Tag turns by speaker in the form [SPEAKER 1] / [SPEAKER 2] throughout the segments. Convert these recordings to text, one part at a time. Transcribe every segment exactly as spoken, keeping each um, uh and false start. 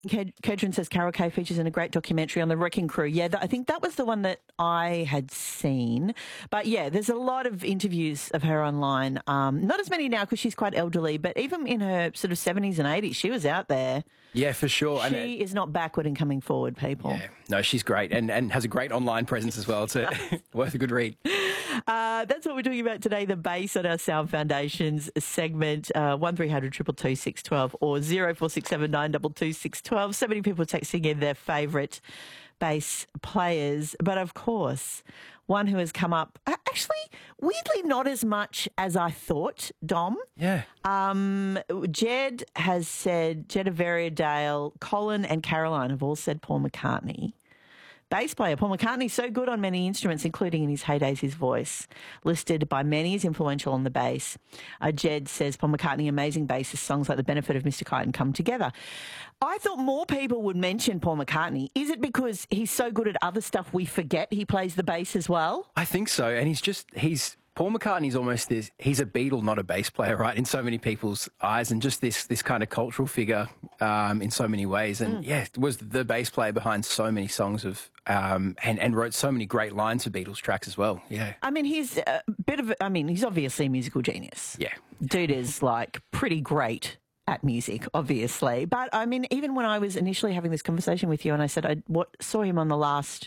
[SPEAKER 1] Ked- Kedron says Carol Kay features in a great documentary on the Wrecking Crew. Yeah, th- I think that was the one that I had seen. But yeah, there's a lot of interviews of her online. Um, not as many now because she's quite elderly, but even in her sort of seventies and eighties, she was out there.
[SPEAKER 2] Yeah, for sure.
[SPEAKER 1] She
[SPEAKER 2] and,
[SPEAKER 1] is not backward in coming forward, people.
[SPEAKER 2] Yeah, no, she's great and, and has a great online presence as well. It's a, worth a good read.
[SPEAKER 1] Uh, that's what we're talking about today, the bass on our Sound Foundations segment, uh, one three hundred two two two six one two or zero four six seven nine two two six one two. So many people texting in their favourite bass players. But of course, one who has come up, actually, weirdly not as much as I thought, Dom.
[SPEAKER 2] Yeah.
[SPEAKER 1] Um, Jed has said, Jed of Variadale, Colin and Caroline have all said Paul McCartney. Bass player Paul McCartney, so good on many instruments, including in his heydays, his voice. Listed by many as influential on the bass. Uh, Jed says Paul McCartney, amazing bassist, songs like The Benefit of Mister Kite and Come Together. I thought more people would mention Paul McCartney. Is it because he's so good at other stuff we forget he plays the bass as well?
[SPEAKER 2] I think so. And he's just, he's, Paul McCartney's almost this, he's a Beatle, not a bass player, right, in so many people's eyes, and just this this kind of cultural figure um, in so many ways. And mm. yeah, was the bass player behind so many songs of, um, and, and wrote so many great lines for Beatles tracks as well. Yeah.
[SPEAKER 1] I mean, he's a bit of, I mean, he's obviously a musical genius.
[SPEAKER 2] Yeah.
[SPEAKER 1] Dude is like pretty great at music, obviously. But I mean, even when I was initially having this conversation with you and I said I what, saw him on the last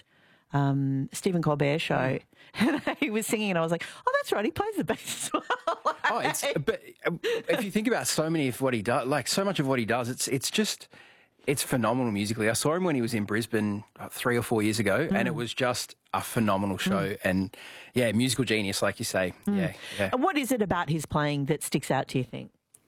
[SPEAKER 1] Um, Stephen Colbert show, and he was singing, and I was like, "Oh, that's right, he plays the bass as well."
[SPEAKER 2] Oh, it's but if you think about so many of what he does, like so much of what he does, it's it's just it's phenomenal musically. I saw him when he was in Brisbane uh, three or four years ago, mm. and it was just a phenomenal show. Mm. And yeah, musical genius, like you say. Mm. Yeah, yeah.
[SPEAKER 1] And what is it about his playing that sticks out to you? Think?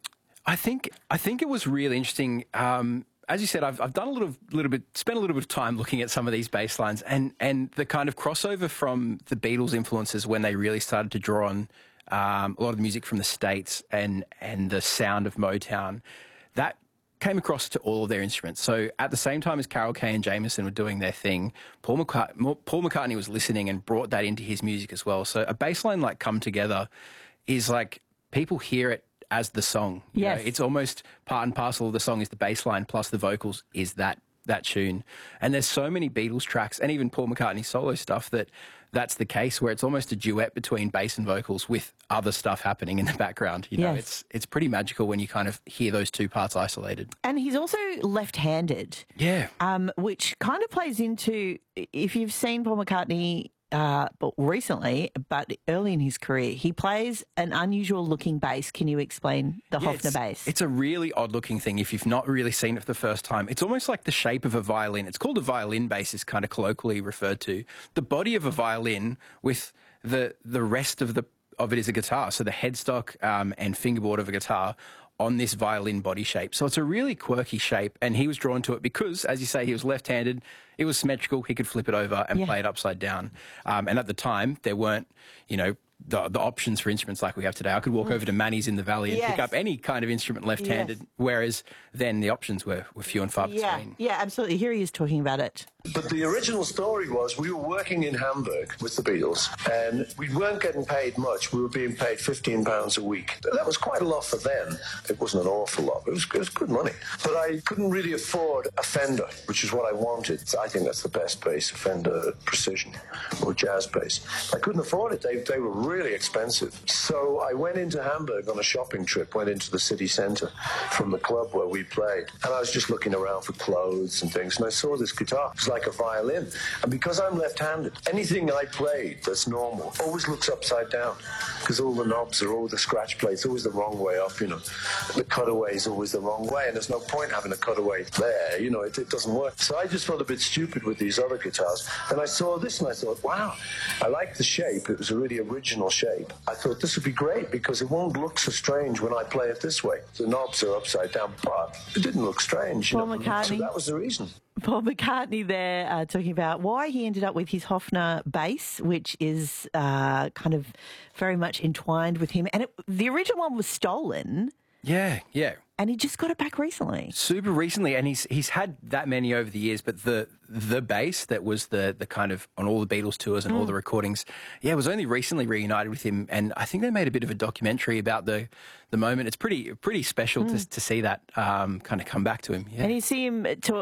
[SPEAKER 2] I think I think it was really interesting. Um, As you said, I've, I've done a little, little bit, spent a little bit of time looking at some of these bass lines, and, and the kind of crossover from the Beatles influences when they really started to draw on um, a lot of the music from the States and, and the sound of Motown, that came across to all of their instruments. So at the same time as Carol Kay and Jameson were doing their thing, Paul McCartney, Paul McCartney was listening and brought that into his music as well. So a bass line like Come Together is like, people hear it as the song. You
[SPEAKER 1] yes.
[SPEAKER 2] know, it's almost part and parcel of the song is the bass line plus the vocals is that that tune. And there's so many Beatles tracks and even Paul McCartney solo stuff that that's the case where it's almost a duet between bass and vocals with other stuff happening in the background. You know,
[SPEAKER 1] yes.
[SPEAKER 2] it's it's pretty magical when you kind of hear those two parts isolated.
[SPEAKER 1] And he's also left-handed.
[SPEAKER 2] Yeah.
[SPEAKER 1] Um, which kind of plays into, if you've seen Paul McCartney Uh, but recently, but early in his career, he plays an unusual looking bass. Can you explain the yeah, Hofner
[SPEAKER 2] it's,
[SPEAKER 1] bass?
[SPEAKER 2] It's a really odd looking thing if you've not really seen it for the first time. It's almost like the shape of a violin. It's called a violin bass, is kind of colloquially referred to. The body of a violin with the the rest of the of it is a guitar. So the headstock um, and fingerboard of a guitar on this violin body shape. So it's a really quirky shape, and he was drawn to it because, as you say, he was left-handed. It was symmetrical. He could flip it over and
[SPEAKER 1] yeah.
[SPEAKER 2] play it upside down. Um, and at the time, there weren't, you know, the, the options for instruments like we have today. I could walk mm. over to Manny's in the Valley and
[SPEAKER 1] yes.
[SPEAKER 2] pick up any kind of instrument left-handed,
[SPEAKER 1] yes.
[SPEAKER 2] whereas then the options were, were few and far
[SPEAKER 1] yeah.
[SPEAKER 2] between.
[SPEAKER 1] Yeah, absolutely. Here he is talking about it.
[SPEAKER 3] But the original story was we were working in Hamburg with the Beatles, and we weren't getting paid much. We were being paid fifteen pounds a week. That was quite a lot for them. It wasn't an awful lot. It was, it was good money. But I couldn't really afford a Fender, which is what I wanted. I think that's the best bass, a Fender Precision or jazz bass. I couldn't afford it. They, they were really expensive. So I went into Hamburg on a shopping trip, went into the city centre from the club where we played, and I was just looking around for clothes and things, and I saw this guitar. It was like a violin. And because I'm left-handed, anything I played that's normal always looks upside down, because all the knobs are all the scratch plates, always the wrong way up, you know. The cutaway is always the wrong way, and there's no point having a cutaway there, you know, it, it doesn't work. So I just felt a bit stupid with these other guitars. And I saw this and I thought, wow, I like the shape. It was a really original shape. I thought this would be great because it won't look so strange when I play it this way. The knobs are upside down, but it didn't look strange. You
[SPEAKER 1] Paul
[SPEAKER 3] know?
[SPEAKER 1] McCartney.
[SPEAKER 3] So that was the reason.
[SPEAKER 1] Paul McCartney there uh, talking about why he ended up with his Hofner bass, which is uh, kind of very much entwined with him. And it, the original one was stolen.
[SPEAKER 2] Yeah, yeah.
[SPEAKER 1] And he just got it back recently.
[SPEAKER 2] Super recently, and he's he's had that many over the years, but the the bass that was the the kind of on all the Beatles tours and mm. all the recordings, yeah, was only recently reunited with him, and I think they made a bit of a documentary about the the moment. It's pretty pretty special mm. to to see that um, kind of come back to him. Yeah.
[SPEAKER 1] And you see him to